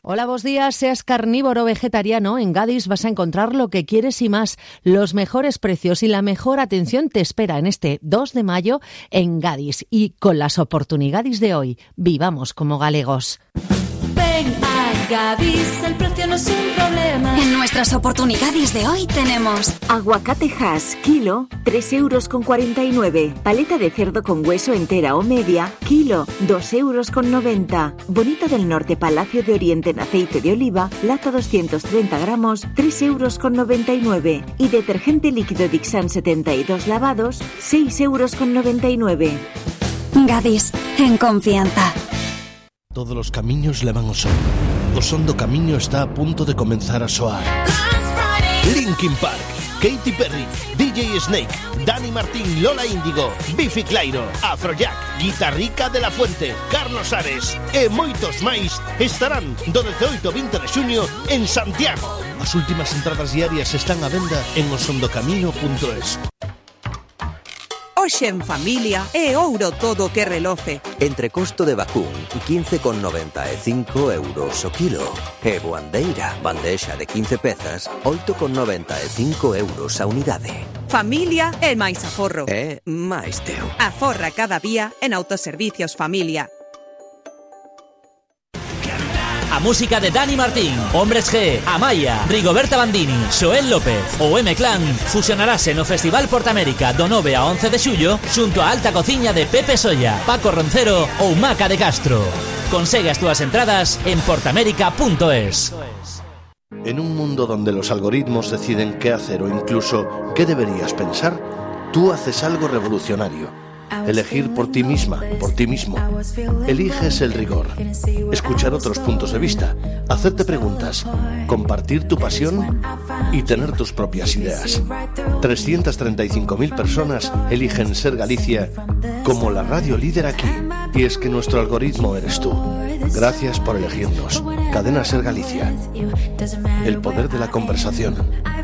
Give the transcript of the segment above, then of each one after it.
Hola, buenos días. Seas carnívoro o vegetariano, en Gadis vas a encontrar lo que quieres y más. Los mejores precios y la mejor atención te espera en este 2 de mayo en Gadis. Y con las oportunidades de hoy, vivamos como galegos. Ven a Gadis, el precio no es un problema. En nuestras oportunidades de hoy tenemos aguacate Hass, kilo, 3,49 €. Paleta de cerdo con hueso entera o media, kilo, 2,90 €. Bonito del Norte Palacio de Oriente en aceite de oliva, lata 230 gramos, 3,99 €. Y detergente líquido Dixan 72 lavados, 6,99 €. Gadis, en confianza. Todos los camiños levan ao son. O son do camiño está a punto de comenzar a soar. Linkin Park, Katy Perry, DJ Snake, Dani Martín, Lola Índigo, Biffy Clyro, Afrojack, Guitarrica de la Fuente, Carlos Ares e moitos máis estarán do 18 ao 20 de xuño en Santiago. As últimas entradas diarias están á venda en osondocamino.es. Hoxe en familia é ouro todo que reloce. Entrecosto de vacún, 15,95 € o kilo. E boandeira, bandexa de 15 pezas, 8,95 € a unidade. Familia é máis aforro. É máis teu. Aforra cada día en Autoservicios Familia. A música de Dani Martín, Hombres G, Amaya, Rigoberta Bandini, Xoel López ou M-Clan fusionarase no Festival Portamérica do 9 a 11 de xullo xunto a Alta Cociña de Pepe Solla, Paco Roncero ou Maca de Castro. Consegue as túas entradas en portamérica.es. En un mundo donde los algoritmos deciden qué hacer o incluso qué deberías pensar, tú haces algo revolucionario. Elegir por ti misma, por ti mismo. Eliges el rigor. Escuchar otros puntos de vista. Hacerte preguntas. Compartir tu pasión y tener tus propias ideas. 335.000 personas eligen Ser Galicia como la radio líder aquí. Y es que nuestro algoritmo eres tú. Gracias por elegirnos. Cadena Ser Galicia. El poder de la conversación.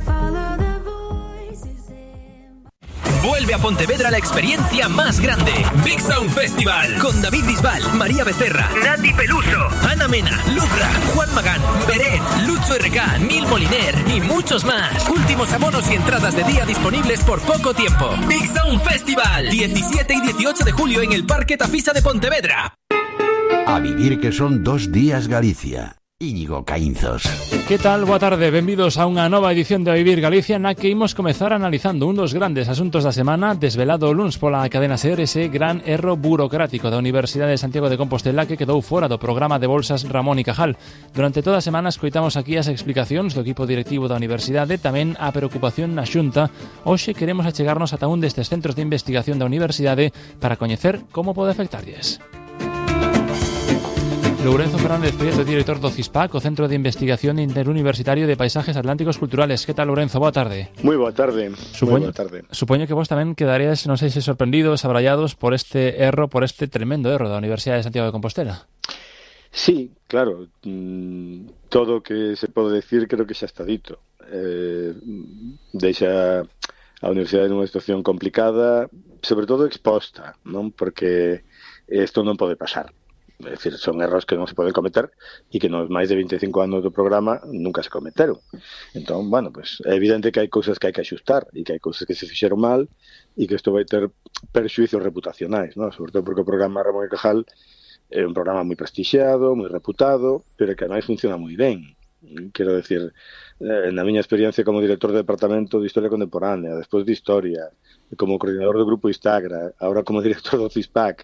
Vuelve a Pontevedra la experiencia más grande. Big Sound Festival. Con David Bisbal, María Becerra, Nati Peluso, Ana Mena, Lucra, Juan Magán, Beret, Lucho RK, Neil Moliner y muchos más. Últimos abonos y entradas de día disponibles por poco tiempo. Big Sound Festival. 17 y 18 de julio en el Parque Tafisa de Pontevedra. A vivir que son 2 días Galicia. Íñigo Caínzos. Que tal? Boa tarde, benvidos a unha nova edición de A Vivir Galicia na que imos comezar analizando un dos grandes asuntos da semana desvelado o luns pola cadena SER, ese gran erro burocrático da Universidade de Santiago de Compostela que quedou fora do programa de bolsas Ramón y Cajal. Durante toda a semana escoitamos aquí as explicacións do equipo directivo da Universidade, tamén a preocupación na Xunta. Hoxe queremos achegarnos ata un destes centros de investigación da Universidade para coñecer como pode afectarlles. Lourenzo Fernández Prieto, director do CISPAC, o Centro de Investigación Interuniversitario de Paisajes Atlánticos Culturales. Que tal, Lourenzo? Boa tarde. Moi boa tarde. Supoño que vos tamén quedarías, non sei se sorprendidos, abrallados por este erro, por este tremendo erro da Universidade de Santiago de Compostela. Sí, claro. Todo o que se pode decir creo que xa está dito. Deixa a Universidade nunha situación complicada, sobre todo exposta, non? Porque isto non pode pasar. É dicir, son erros que non se poden cometer e que nos máis de 25 anos do programa nunca se cometeron. Entón, bueno, pues é evidente que hai cousas que hai que axustar e que hai cousas que se fixeron mal e que isto vai ter perxuicios reputacionais, ¿no? Sobre todo porque o programa Ramón y Cajal é un programa moi prestixiado, moi reputado, pero que ademais funciona moi ben. Quero decir, na miña experiencia como director de departamento de Historia Contemporánea, despois de Historia, como coordinador do grupo Instagra, agora como director do CISPAC,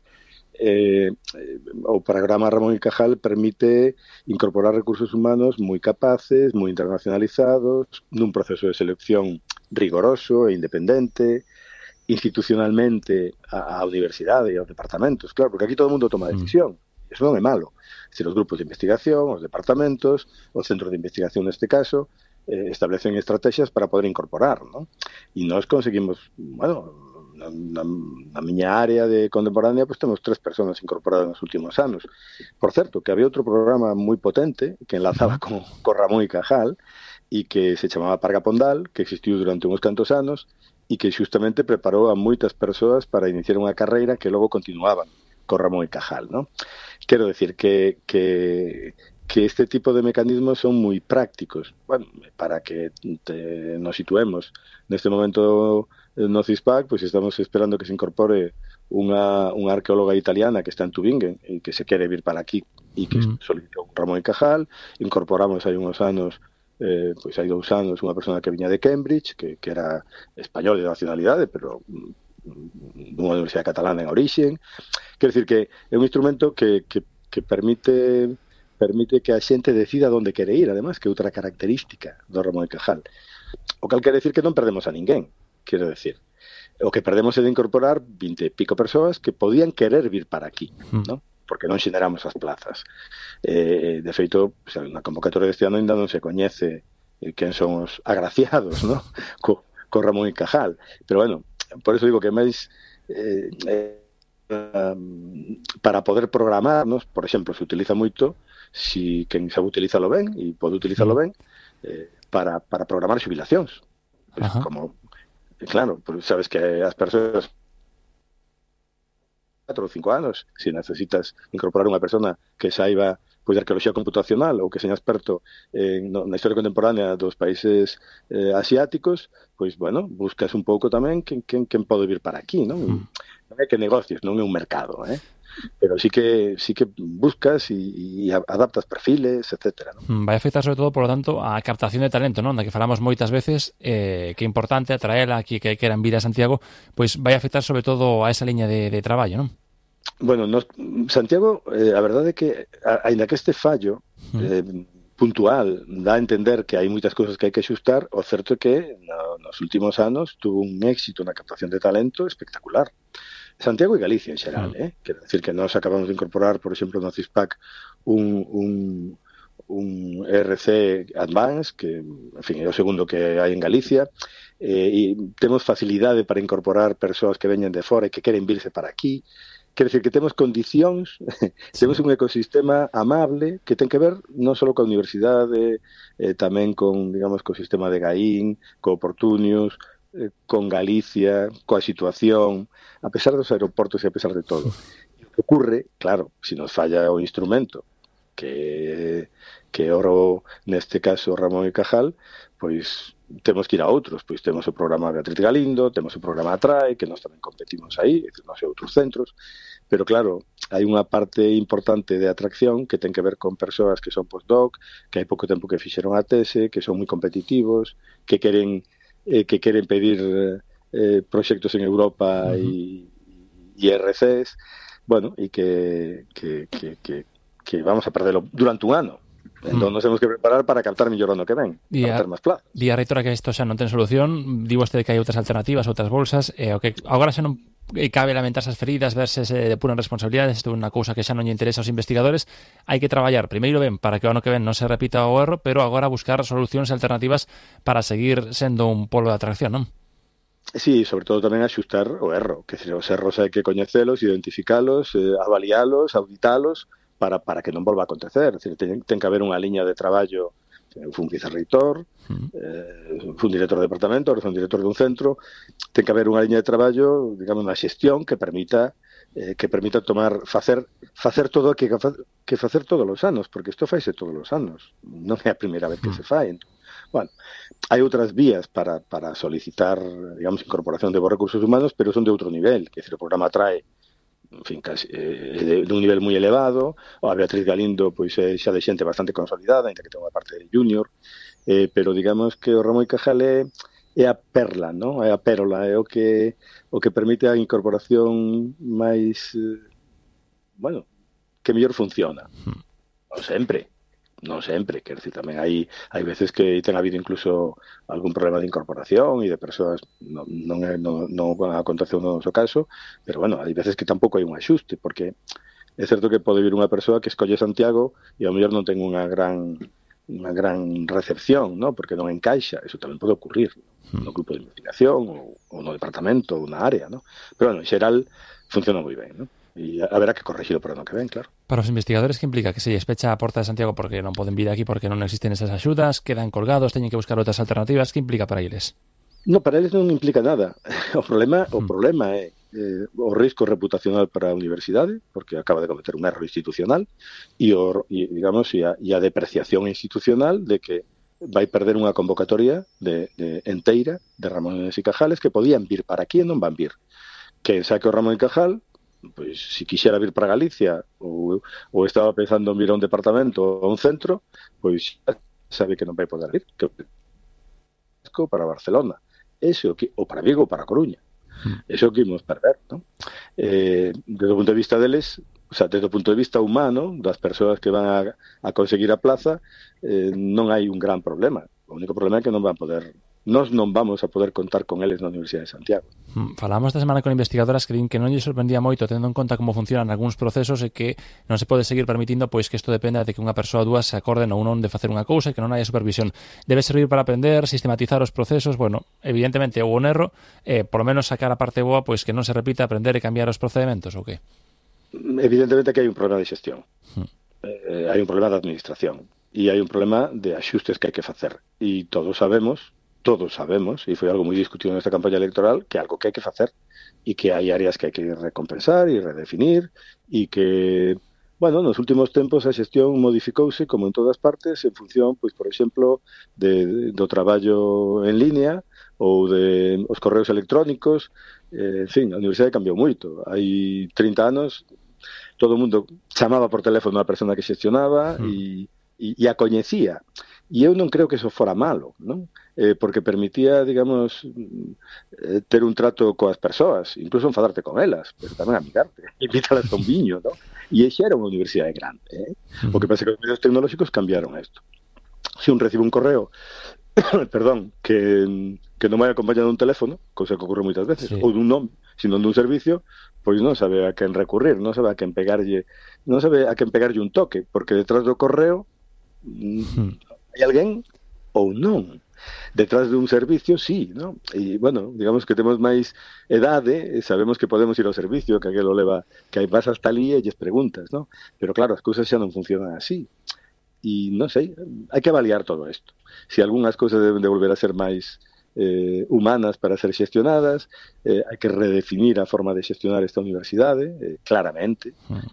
o programa Ramón y Cajal permite incorporar recursos humanos moi capaces, moi internacionalizados, nun proceso de selección rigoroso e independente, institucionalmente a universidade e aos departamentos, claro, porque aquí todo o mundo toma decisión, eso non é malo. Se os grupos de investigación, os departamentos, os centros de investigación neste caso, establecen estrategias para poder incorporar, ¿no? E nós conseguimos, bueno, na miña área de contemporánea pues temos 3 personas incorporadas nos últimos anos. Por certo, que había outro programa moi potente que enlazaba con Ramón y Cajal e que se chamaba Parga Pondal, que existiu durante uns cantos anos e que xustamente preparou a moitas persoas para iniciar unha carreira que logo continuaban con Ramón y Cajal, ¿no? Quero decir que que este tipo de mecanismos son moi prácticos. Bueno, para que nos situemos neste momento no CISPAC, pois estamos esperando que se incorpore unha arqueóloga italiana que está en Tübingen e que se quere vir para aquí e que solicitou Ramón y Cajal. Incorporamos hai uns anos, pois hai 2 anos, unha persona que viña de Cambridge, que era español de nacionalidade, pero dunha universidade catalana en orixen. Quer decir que é un instrumento que permite que a xente decida onde quere ir, además, que é outra característica do Ramón y Cajal. O cal quere decir que non perdemos a ninguén, quero decir. O que perdemos é de incorporar 20 e pico persoas que podían querer vir para aquí, ¿no? Porque non xeneramos as plazas. De feito, na convocatoria deste ano ainda non se coñece quen son os agraciados, ¿no? Co Ramón y Cajal. Pero bueno, por eso digo que máis para poder programarnos, por exemplo, se utiliza moito, si quen sabe utilizalo ben e pode utilizalo ben, para programar xubilacións. Pues, como, claro, pues sabes que as persoas 4 ou 5 anos, se necesitas incorporar unha persona que saiba pois de arqueoloxía computacional ou que seña experto na historia contemporánea dos países asiáticos, pois, bueno, buscas un pouco tamén quen pode vir para aquí, non? Non é que negocios, non é un mercado, pero sí que buscas e adaptas perfiles, etcétera, ¿no? Vai afectar sobre todo, por lo tanto, a captación de talento, non? Da que falamos moitas veces, que é importante atraela aquí que queran vir a Santiago, pois vai afectar sobre todo a esa liña de traballo, non? Bueno, Santiago, a verdade é que, aínda que este fallo puntual dá a entender que hai moitas cousas que hai que xustar, o certo é que nos últimos anos tuvo un éxito na captación de talento espectacular. Santiago e Galicia en xeral, quero decir que nós acabamos de incorporar, por exemplo, no CISPAC un ERC Advance, que, en fin, é o segundo que hai en Galicia, e temos facilidade para incorporar persoas que veñen de fora e que queren virse para aquí. Quer decir que temos condicións, temos un ecosistema amable que ten que ver non só coa universidade, tamén con, digamos, co sistema de Gaín, co Oportunius, con Galicia, coa situación, a pesar dos aeroportos e a pesar de todo. O que ocurre, claro, se nos falla o instrumento, que oro, neste caso, Ramón y Cajal, pois temos que ir a outros, pois temos o programa Beatriz Galindo, temos o programa Atrae, que nós tamén competimos aí, nós e outros centros, pero claro, hai unha parte importante de atracción que ten que ver con persoas que son postdoc, que hai pouco tempo que fixeron a tese, que son moi competitivos, que queren pedir proxectos en Europa e IRCs, bueno, e que vamos a perderlo durante un ano. Entón nos temos que preparar para captar mellor ano que ven, para ter máis plazas. Di a reitora que isto xa non ten solución, di vostede que hai outras alternativas, outras bolsas, o que agora xa non cabe lamentarse as feridas, verse se depuran responsabilidades, isto é unha cousa que xa non lle interesa aos investigadores. Hai que traballar primeiro ben para que o ano que ven non se repita o erro, pero agora buscar solucións alternativas para seguir sendo un polo de atracción, non? Sí, sobre todo tamén axustar o erro, que os erros hai que coñecelos, identificalos, avalialos, auditalos, para que non volva a acontecer. Es decir, ten que haber unha liña de traballo, un vicerreitor, un director de departamento, un director dun centro, ten que haber unha liña de traballo, digamos, unha xestión que permita facer todo o que facer todos os anos, porque isto faise todos os anos, non é a primeira vez que se fai. Bueno, hai outras vías para solicitar, digamos, incorporación de recursos humanos, pero son de outro nivel, que o programa Atrae, en fin, casi, de un nivel moi elevado. A Beatriz Galindo pois é xa de xente bastante consolidada, ainda que ten unha parte de junior, pero digamos que o Ramón y Cajal é a perla, non? É a pérola, é o que permite a incorporación máis, bueno, que mellor funciona. Non sempre, quer decir, tamén hai veces que ten habido incluso algún problema de incorporación e de persoas non aconteceu no noso caso, pero bueno, hai veces que tampouco hai un axuste, porque é certo que pode vir unha persoa que escolle Santiago e ao mellor non ten unha gran recepción, ¿no? Porque non encaixa, eso tamén pode ocurrir no grupo de investigación ou no departamento ou na área, ¿no? Pero bueno, en xeral funciona moi ben, ¿no? E haberá que corregirlo para o ano que ven, claro. Para os investigadores, que implica? Que se lles pecha a porta de Santiago porque non poden vir aquí porque non existen esas axudas, quedan colgados, teñen que buscar outras alternativas, que implica para eles? No, para eles non implica nada. O problema é o risco reputacional para a universidade, porque acaba de cometer un erro institucional, e a depreciación institucional de que vai perder unha convocatoria enteira de Ramón y Cajales que podían vir para aquí e non van vir. Que saque o Ramón y Cajal, pois se quixera vir para Galicia ou estaba pensando en vir a un departamento ou a un centro, pois sabe que non vai poder vir, que para Barcelona, ou para Vigo ou para Coruña. Eso que imos perder, non? Desde o punto de vista deles, desde o punto de vista humano, das persoas que van a conseguir a plaza, non hai un gran problema. O único problema é que nós non vamos a poder contar con eles na Universidade de Santiago. Falamos esta semana con investigadoras que din que non lle sorprendía moito tendo en conta como funcionan algúns procesos e que non se pode seguir permitindo pois que isto dependa de que unha persoa ou dúas se acorden ou non de facer unha cousa e que non haya supervisión. Debe servir para aprender, sistematizar os procesos, evidentemente houve un erro, por lo menos sacar a parte boa pois que non se repita, aprender e cambiar os procedementos, ou que? Evidentemente que hai un problema de xestión. Hai un problema de administración e hai un problema de axustes que hai que facer. E todos sabemos, e foi algo moi discutido nesta campaña electoral, que é algo que hai que facer e que hai áreas que hai que recompensar e redefinir e que, nos últimos tempos a xestión modificouse como en todas partes en función, pois, por exemplo, do traballo en línea ou de os correos electrónicos. En fin, a universidade cambiou moito. Hai 30 anos todo o mundo chamaba por teléfono a persona que xestionaba e a coñecía. E eu non creo que eso fora malo, non? Porque permitía, digamos, ter un trato coas persoas, incluso enfadarte con elas, pero tamén amigarte, invítalas a un viño, non? E xa era unha universidade grande, O que pasa é que os medios tecnolóxicos cambiaron isto. Se un recibe un correo, que non vai acompañado dun teléfono, cousa que ocorre moitas veces, ou dun nome, sino dun servicio, pois non sabe a quen recurrir, non sabe a quen pegarlle un toque, porque detrás do correo hai alguén ou non. Detrás dun servicio, sí, non? E, digamos que temos máis edade, sabemos que podemos ir ao servicio, que aquilo leva, que vas hasta ali e lles preguntas, non? Pero claro, as cousas xa non funcionan así. E non sei, hai que avaliar todo isto. Se algunhas cousas deben de volver a ser máis humanas para ser xestionadas, hai que redefinir a forma de xestionar esta universidade, claramente,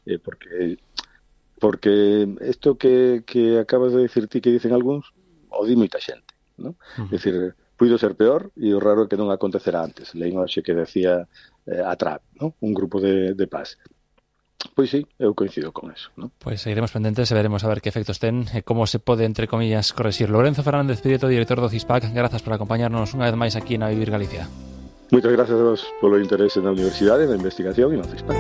porque isto que acabas de dicir ti, que dicen algúns, o di moita xente, non? É dicir, puido ser peor e o raro é que non acontecerá antes. Leín hoxe que decía a TRAP, non? Un grupo de paz. Pois sí, eu coincido con eso, non? Pois seguiremos pendentes e veremos a ver que efectos ten e como se pode, entre comillas, correxir. Lorenzo Fernández Prieto, director do CISPAC, grazas por acompañarnos unha vez máis aquí na Vivir Galicia. Moitas gracias a vos polo interese na universidade, na investigación e no CISPAC.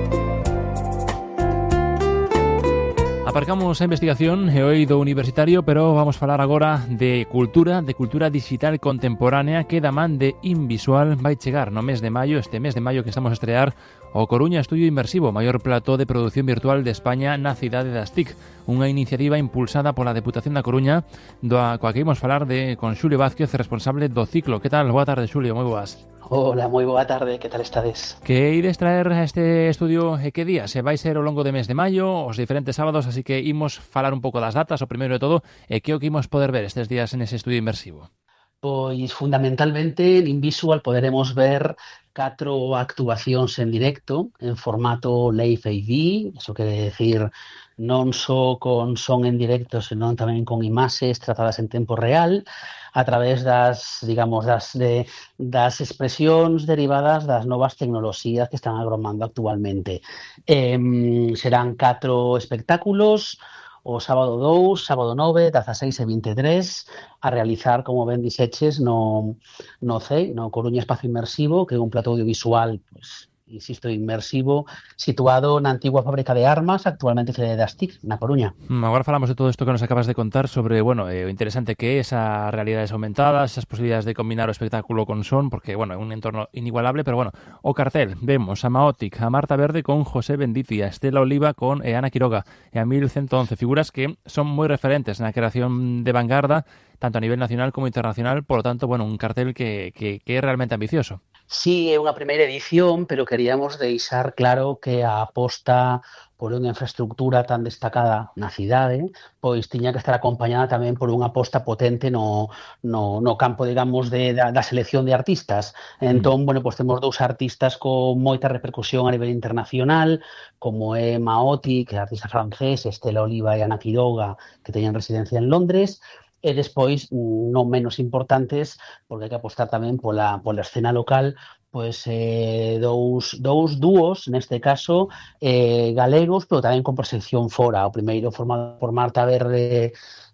Aparcamos a investigación e o eido universitario, pero vamos falar agora de cultura digital contemporánea que da man de Invisual vai chegar no mes de maio, este mes de maio que estamos a estrear o Coruña Estudio Inmersivo, maior plató de produción virtual de España na cidade das TIC, unha iniciativa impulsada pola Deputación da Coruña, coa que imos falar con Xulio Vázquez, responsable do ciclo. Que tal? Boa tarde, Xulio, moi boas. Hola, moi boa tarde, que tal estades? Que ides traer a este estudio que día? Se vai ser ao longo do mes de maio, os diferentes sábados, así que imos falar un pouco das datas, o primeiro de todo, e que o que imos poder ver estes días en ese estudio inmersivo. Pois fundamentalmente en Invisual poderemos ver 4 actuacións en directo en formato Live AV, eso quere decir non só con son en directo, senón tamén con imaxes tratadas en tempo real, a través das expresións derivadas das novas tecnoloxías que están agromando actualmente. Serán 4 espectáculos, o sábado 2, sábado 9, 16 e 23, a realizar, como ben dixeches, no CEI, no Coruña Espacio Inmersivo, que é un plató audiovisual, pues, insisto, inmersivo, situado na antigua fábrica de armas, actualmente sede das TIC, na Coruña. Agora falamos de todo isto que nos acabas de contar sobre, o interesante que é esa realidades aumentadas, esas posibilidades de combinar o espectáculo con son, porque, é un entorno inigualable, pero, o cartel, vemos a Maotic, a Marta Verde con José Benditi, a Estela Oliva con Ana Quiroga e a 1111, figuras que son moi referentes na creación de vanguarda, tanto a nivel nacional como internacional, por lo tanto, un cartel que é realmente ambicioso. Sí, é unha primeira edición, pero queríamos deixar claro que a aposta por unha infraestructura tan destacada na cidade, pois tiña que estar acompañada tamén por unha aposta potente no campo, digamos, da selección de artistas. Entón, bueno, pois temos dous artistas con moita repercusión a nivel internacional, como é Maotti, que é artista francés, Estela Oliva e Ana Quiroga, que teñen residencia en Londres, e despois, non menos importantes, porque hai que apostar tamén pola escena local, pois dous dúos, neste caso, galegos, pero tamén con proxección fora. O primeiro formado por Marta Verde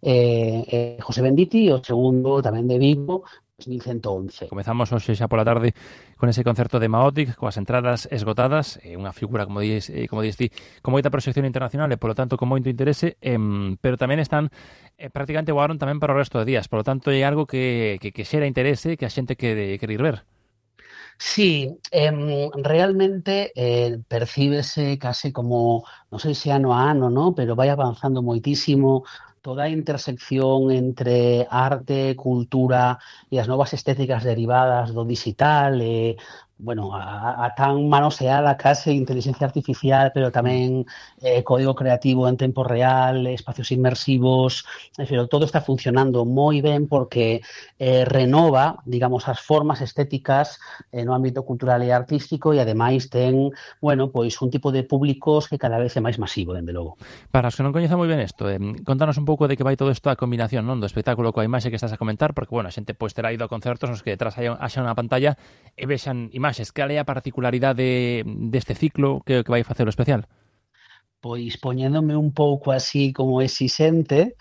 e José Benditi, e o segundo tamén de Vigo, 1111. Comezamos hoxe xa pola tarde con ese concerto de Maotti, coas entradas esgotadas, unha figura, como dis ti, con moita proxección internacional e, polo tanto, con moito interese, pero tamén están prácticamente voaron tamén para o resto de días, polo tanto, é algo que xera interese, que a xente quere ir ver. Sí, realmente percíbese casi como, non sei se ano a ano, ¿no? Pero vai avanzando moitísimo toda a intersección entre arte, cultura e as novas estéticas derivadas do digital, bueno, a tan manoseada case inteligencia artificial, pero tamén código creativo en tempo real, espacios inmersivos, pero todo está funcionando moi ben porque renova, digamos, as formas estéticas no ámbito cultural e artístico e ademais ten, bueno, pois un tipo de públicos que cada vez é máis masivo, dende logo. Para os que non coñezan moi ben isto, contanos un pouco de que vai todo isto a combinación, non, do espectáculo coa imaxe que estás a comentar, porque, bueno, a xente pois terá ido a concertos nos que detrás haxa unha pantalla e vexan imaxes. Cal é a particularidade deste ciclo que vai facer o especial? Pois poñéndome un pouco así como exixente,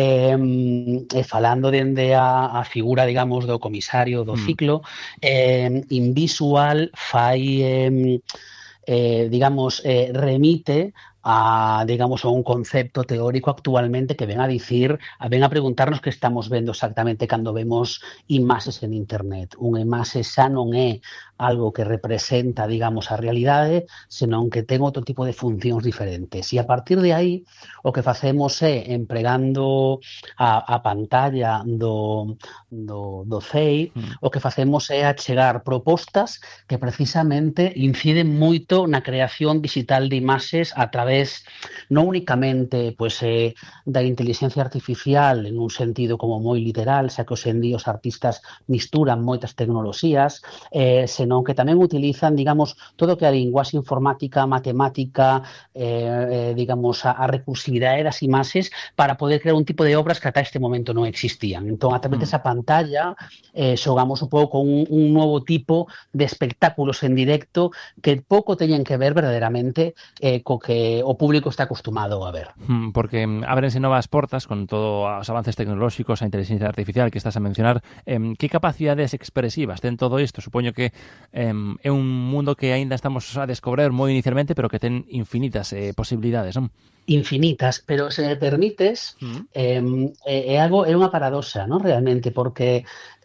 falando dende a figura, digamos, do comisario do ciclo, Invisual fai, digamos, remite a, digamos, a un concepto teórico actualmente que ven a preguntarnos que estamos vendo exactamente cando vemos imaxes en internet. Unha imaxe xa non é algo que representa, digamos, a realidade, senón que ten outro tipo de funcións diferentes. E a partir de aí, o que facemos é, empregando a pantalla do CEI, o que facemos é achegar propostas que precisamente inciden moito na creación digital de imaxes a través non únicamente pois, da inteligencia artificial en un sentido como moi literal, xa que hoxendía os artistas misturan moitas tecnoloxías, senón que tamén utilizan, digamos, todo o que a linguaxe informática, matemática, digamos, a recursividade das imaxes para poder crear un tipo de obras que ata este momento non existían. Entón, a través desa pantalla, xogamos un pouco con un novo tipo de espectáculos en directo que pouco teñen que ver verdadeiramente co que o público está acostumado a ver. Porque ábrense novas portas con todos os avances tecnolóxicos, a inteligencia artificial que estás a mencionar. Que capacidades expresivas ten todo isto? Supoño que é un mundo que aínda estamos a descobrir moi inicialmente, pero que ten infinitas posibilidades, non? Infinitas, pero se me permites, é unha paradoxa, non? Realmente, porque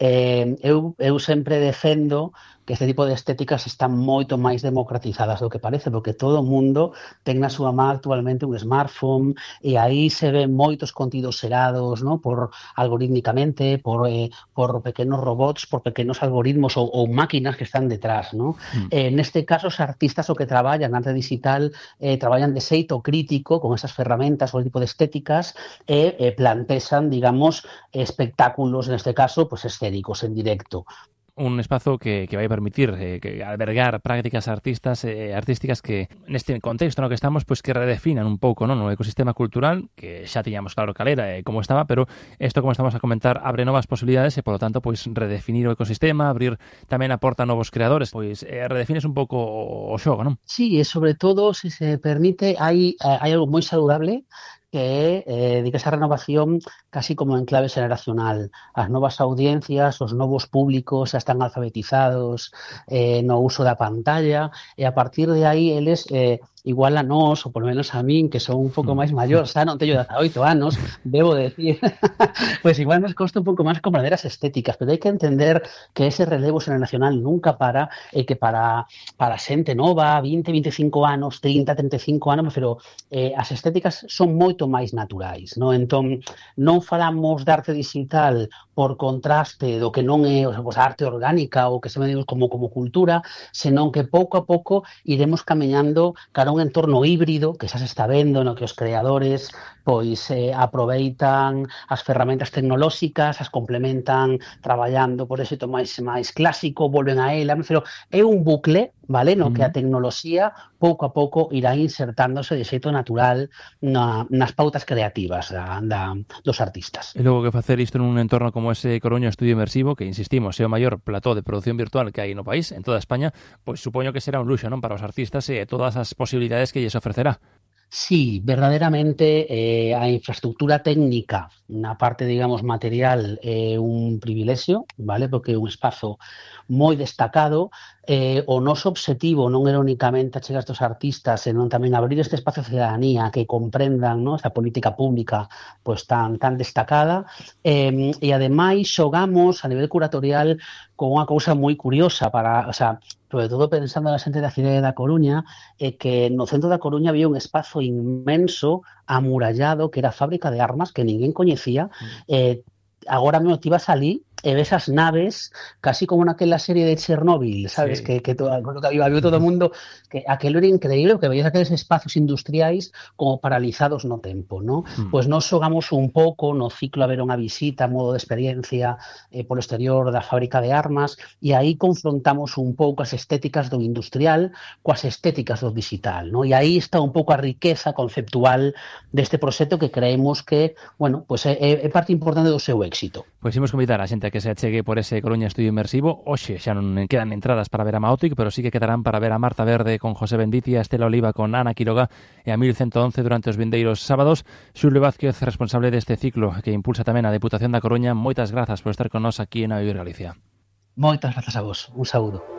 eu sempre defendo que este tipo de estéticas están moito máis democratizadas do que parece, porque todo o mundo ten na súa man actualmente un smartphone e aí se ven moitos contidos xerados, ¿no? Por algorítmicamente, por pequenos robots, por pequenos algoritmos ou máquinas que están detrás, ¿no? Neste caso, os artistas o que traballan arte digital traballan de xeito crítico con esas ferramentas ou tipo de estéticas e plantexan, digamos, espectáculos, neste caso, pues escénicos en directo. Un espazo que vai permitir que albergar prácticas artísticas que neste contexto no que estamos, pois que redefinan un pouco, non, o ecosistema cultural, que xa tiñamos claro cal era e como estaba, pero isto, como estamos a comentar, abre novas posibilidades e, polo tanto, pois redefinir o ecosistema, abrir tamén a porta a novos creadores, pois redefines un pouco o xogo, non? Sí, e sobre todo, se se permite, hai algo moi saludable que é, esa renovación casi como en clave xeneracional. As novas audiencias, os novos públicos xa están alfabetizados no uso da pantalla e a partir de aí eles igual a nós, ou polo menos a min, que son un pouco máis maior, xa non teño 18 anos, debo decir, pues igual nos costa un pouco máis comprender as estéticas, pero hai que entender que ese relevo xeneracional nunca para e que para xente nova, 20, 25 anos, 30, 35 anos, pero as estéticas son moito máis naturais, non? Entón, non falamos de arte digital por contraste do que non é a arte orgánica ou que se medimos como cultura, senón que pouco a pouco iremos camiñando cara un entorno híbrido que xa se está vendo no que os creadores pois aproveitan as ferramentas tecnolóxicas, as complementan traballando por éxito máis clásico, volven a ela, pero é un bucle, vale, no que a tecnoloxía pouco a pouco irá insertándose de xeito natural nas pautas creativas dos artistas. E logo que facer isto nun entorno como ese Coruña Estudio Inmersivo, que insistimos, é o maior plató de produción virtual que hai no país, en toda España, pois supoño que será un luxo, non, para os artistas e todas as posibilidades que lles ofrecerá. Sí, verdadeiramente a infraestructura técnica na parte, digamos, material é un privilexio, vale? Porque é un espazo moi destacado. O noso obxectivo non era únicamente achegar estes artistas, senón tamén abrir este espacio de cidadanía que comprendan, ¿no?, esta política pública pues, tan destacada. E ademais xogamos a nivel curatorial con unha cousa moi curiosa para, o sea, sobre todo pensando na xente da cidade da Coruña, que no centro da Coruña había un espazo inmenso amurallado que era a fábrica de armas que ninguén coñecía. Agora mesmo ti vas ali e ves as naves casi como naquela serie de Chernóbil, sabes? Sí. Que había todo o mundo, que aquilo era increíble, que veías aqueles espacios industriais como paralizados no tempo, ¿no? Pois nós xogamos un pouco no ciclo a ver unha visita, modo de experiencia polo exterior da fábrica de armas, e aí confrontamos un pouco as estéticas do industrial coas estéticas do digital, ¿no? E aí está un pouco a riqueza conceptual deste proxecto que creemos que, bueno, pues é parte importante do seu éxito. Pois imos convidar a xente que se achegue por ese Coruña Estudio Inmersivo. Hoxe xa non quedan entradas para ver a Maotic, pero sí que quedarán para ver a Marta Verde con José Benditia, a Estela Oliva con Ana Quiroga e a 1111 durante os vindeiros sábados. Xulio Vázquez, responsable deste ciclo que impulsa tamén a Deputación da Coruña, moitas grazas por estar con nós aquí en A Vivir Galicia. Moitas grazas a vos. Un saúdo.